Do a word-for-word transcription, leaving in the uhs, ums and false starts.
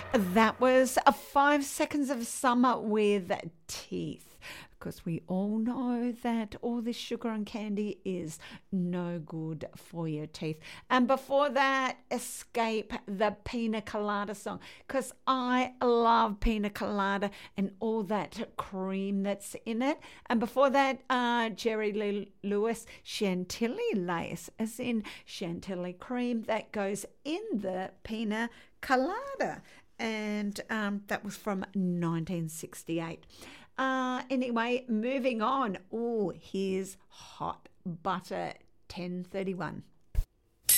That was a five seconds of summer with teeth. Because we all know that all this sugar and candy is no good for your teeth. And before that, Escape, the Pina Colada song. Because I love Pina Colada and all that cream that's in it. And before that, uh, Jerry Lee Lewis, Chantilly lace, as in Chantilly cream that goes in the Pina Colada. And um, that was from nineteen sixty-eight. Uh, anyway, moving on. Oh, here's Hot Butter ten thirty-one.